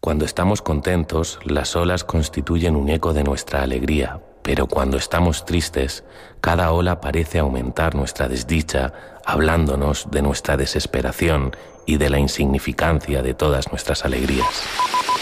Cuando estamos contentos, las olas constituyen un eco de nuestra alegría, pero cuando estamos tristes, cada ola parece aumentar nuestra desdicha, hablándonos de nuestra desesperación y de la insignificancia de todas nuestras alegrías.